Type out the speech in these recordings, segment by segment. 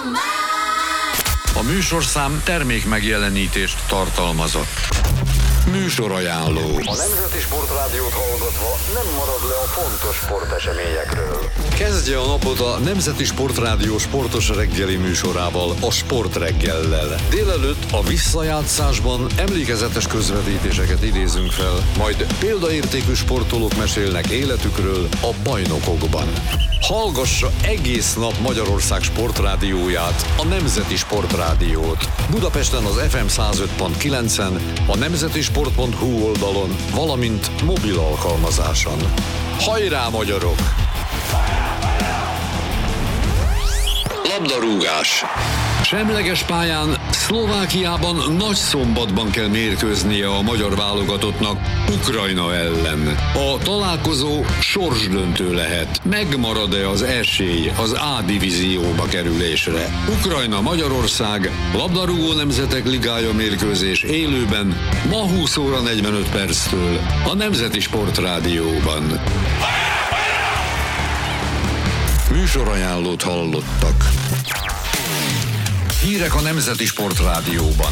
A műsorszám termék megjelenítést tartalmazott. Műsorajánló. A Nemzeti Sportrádiót hallgatva nem marad le a fontos sporteseményekről. Kezdje a napot a Nemzeti Sportrádió sportos reggeli műsorával, a Sportreggellel. Délelőtt a visszajátszásban emlékezetes közvetítéseket idézünk fel, majd példaértékű sportolók mesélnek életükről a bajnokokban. Hallgassa egész nap Magyarország sportrádióját, a Nemzeti Sportrádiót. Budapesten az FM 105.9-en, a nemzetisport.hu oldalon, valamint mobil alkalmazáson. Hajrá, magyarok! Labdarúgás. Semleges pályán Szlovákiában Nagyszombatban kell mérkőznie a magyar válogatottnak Ukrajna ellen. A találkozó sorsdöntő lehet. Megmarad-e az esély az A divízióba kerülésre? Ukrajna-Magyarország labdarúgó nemzetek ligája mérkőzés élőben ma 20 óra 45 perctől a Nemzeti Sportrádióban. Műsorajánlót hallottak. Hírek a Nemzeti Sportrádióban.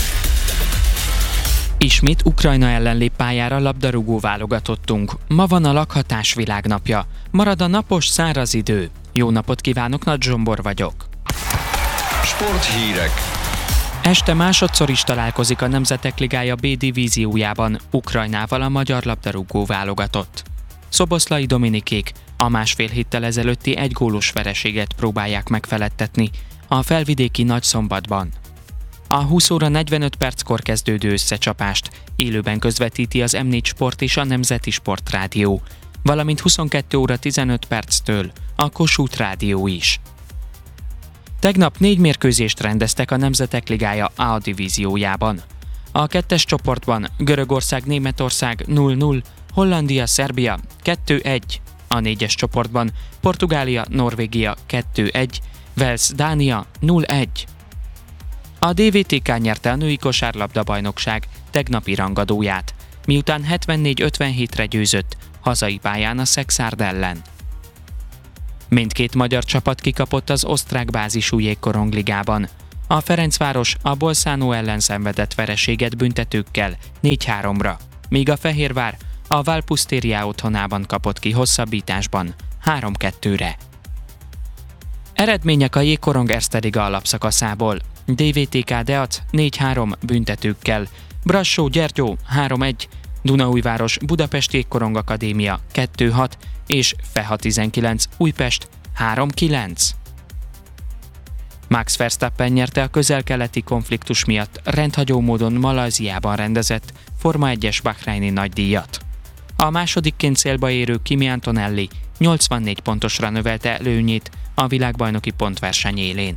Ismét Ukrajna ellen lép pályára labdarúgó válogatottunk. Ma van a lakhatás világnapja. Marad a napos, száraz idő. Jó napot kívánok, Nagy Zsombor vagyok. Sporthírek. Este másodszor is találkozik a Nemzetek Ligája B divíziójában Ukrajnával a magyar labdarúgó válogatott. Szoboszlai Dominikék a másfél héttel ezelőtti egygólos vereséget próbálják megfeledtetni a felvidéki Nagyszombatban. A 20 óra 45 perckor kezdődő összecsapást élőben közvetíti az M4 Sport és a Nemzeti Sportrádió, valamint 22 óra 15 perctől a Kossuth Rádió is. Tegnap 4 mérkőzést rendeztek a Nemzetek Ligája A divíziójában. A 2-es csoportban Görögország-Németország 0-0, Hollandia-Szerbia 2-1, a 4-es csoportban Portugália-Norvégia 2-1, Wales-Dánia 0-1. A DVTK nyerte a női kosárlabda-bajnokság tegnapi rangadóját, miután 74-57-re győzött hazai pályán a Szexárd ellen. Mindkét magyar csapat kikapott az osztrák bázisú jégkorongligában. A Ferencváros a Bolzano ellen szenvedett vereséget büntetőkkel 4-3-ra, míg a Fehérvár a Valpusztéria otthonában kapott ki hosszabbításban 3-2-re. Eredmények a jégkorong Erste Liga alapszakaszából. DVTK Deac 4-3 büntetőkkel, Brassó-Gyergyó 3-1, Dunaújváros Budapest Jégkorong Akadémia 2-6 és FEHA 19 Újpest 3-9. Max Verstappen nyerte a közel-keleti konfliktus miatt rendhagyó módon Malajziában rendezett Forma 1-es bahreini nagydíjat. A másodikként célba érő Kimi Antonelli 84 pontosra növelte előnyét a világbajnoki pontverseny élén.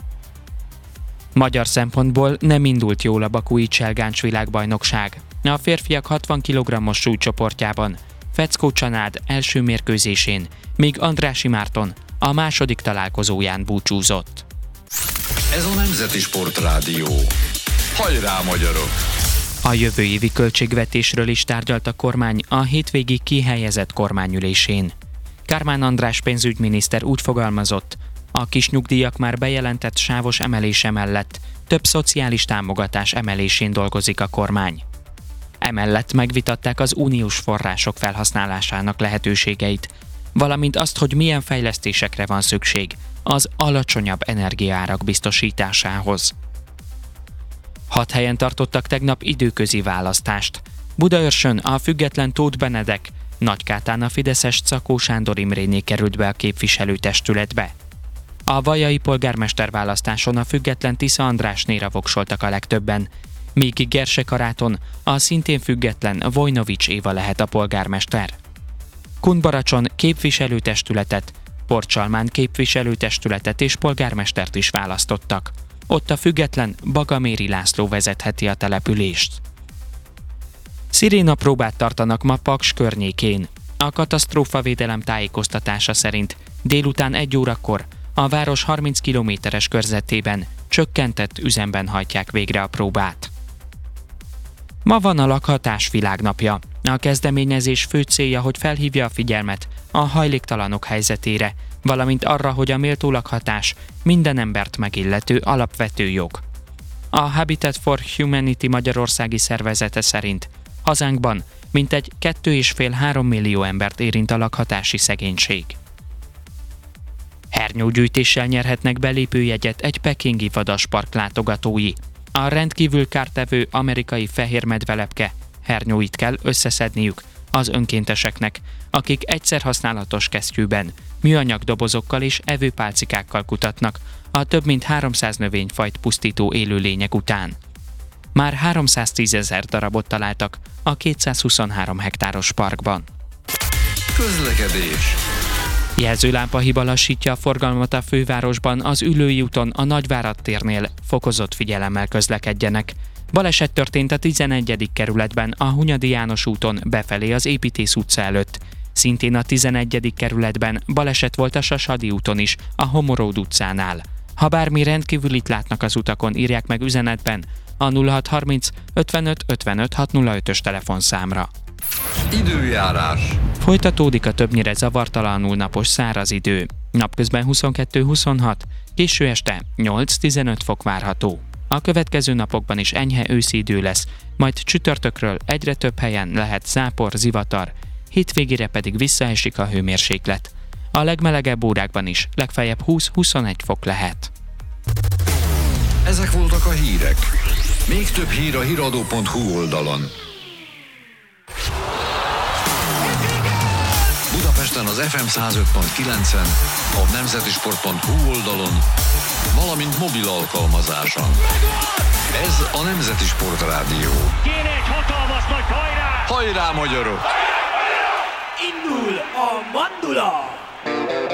Magyar szempontból nem indult jól a bakui Cselgáncs világbajnokság. A férfiak 60 kg-os súlycsoportjában Feckó Csanád első mérkőzésén, míg Andrássy Márton a második találkozóján búcsúzott. Ez a Nemzeti Sportrádió. Hajrá, magyarok! A jövő évi költségvetésről is tárgyalt a kormány a hétvégi kihelyezett kormányülésén. Kármán András pénzügyminiszter úgy fogalmazott, a kisnyugdíjak már bejelentett sávos emelése mellett több szociális támogatás emelésén dolgozik a kormány. Emellett megvitatták az uniós források felhasználásának lehetőségeit, valamint azt, hogy milyen fejlesztésekre van szükség az alacsonyabb energiaárak biztosításához. 6 helyen tartottak tegnap időközi választást. Budaörsön a független Tóth Benedek, Nagykátán a fideszes Czakó Sándor Imréné került be a képviselőtestületbe. A vajai polgármesterválasztáson a független Tisza Andrásnéra voksoltak a legtöbben, míg Gersekaráton a szintén független Vojnovics Éva lehet a polgármester. Kunbaracson képviselőtestületet, Porcsalmán képviselőtestületet és polgármestert is választottak. Ott a független Bagaméri László vezetheti a települést. Szirénapróbát tartanak ma Paks környékén. A katasztrófavédelem tájékoztatása szerint délután 1 órakor a város 30 kilométeres körzetében csökkentett üzemben hajtják végre a próbát. Ma van a lakhatás világnapja. A kezdeményezés fő célja, hogy felhívja a figyelmet a hajléktalanok helyzetére valamint arra, hogy a méltó lakhatás minden embert megillető alapvető jog. A Habitat for Humanity magyarországi szervezete szerint hazánkban mintegy 2,5-3 millió embert érint a lakhatási szegénység. Hernyógyűjtéssel nyerhetnek belépőjegyet egy pekingi vadaspark látogatói. A rendkívül kártevő amerikai fehérmedvelepke hernyóit kell összeszedniük az önkénteseknek, akik egyszer használatos kesztyűben, műanyag dobozokkal és evőpálcikákkal kutatnak a több mint 300 növényfajt pusztító élőlények után. Már 310 000 darabot találtak a 223 hektáros parkban. Közlekedés. Jelzőlámpahiba lassítja a forgalmat a fővárosban, az Üllői úton a Nagyvárad térnél, fokozott figyelemmel közlekedjenek. Baleset történt a 11. kerületben a Hunyadi János úton befelé az Építész utca előtt. Szintén a 11. kerületben baleset volt a Sasadi úton is, a Homoród utcánál. Ha bármi rendkívülit látnak az utakon, írják meg üzenetben a 0630 55 55 605-ös telefonszámra. Időjárás. Folytatódik a többnyire zavartalanul napos száraz idő. Napközben 22-26, késő este 8-15 fok várható. A következő napokban is enyhe őszi idő lesz, majd csütörtökről egyre több helyen lehet zápor, zivatar, hétvégére pedig visszaesik a hőmérséklet. A legmelegebb órákban is legfeljebb 20-21 fok lehet. Ezek voltak a hírek. Még több hír a hiradó.hu oldalon. Budapesten az FM 105.9-en, a nemzetisport.hu oldalon, valamint mobil alkalmazáson. Ez a Nemzeti Sport Rádió. Kéne egy hatalmas nagy hajrá! Hajrá, magyarok! Indul a mandula!